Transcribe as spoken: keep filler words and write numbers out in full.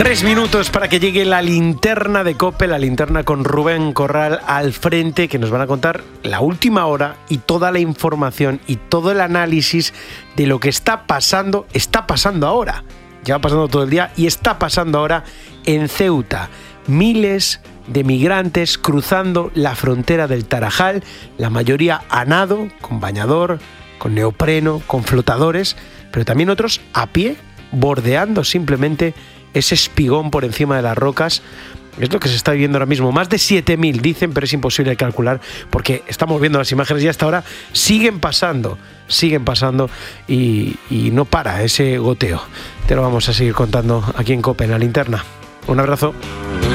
Tres minutos para que llegue la linterna de COPE, la linterna con Rubén Corral al frente, que nos van a contar la última hora y toda la información y todo el análisis de lo que está pasando, está pasando ahora. Lleva pasando todo el día y está pasando ahora en Ceuta. Miles de migrantes cruzando la frontera del Tarajal, la mayoría a nado, con bañador, con neopreno, con flotadores, pero también otros a pie, bordeando simplemente ese espigón por encima de las rocas. Es lo que se está viviendo ahora mismo. Más de siete mil dicen, pero es imposible de calcular porque estamos viendo las imágenes y hasta ahora siguen pasando, siguen pasando y, y no para ese goteo. Te lo vamos a seguir contando aquí en COPE, en la linterna. Un abrazo.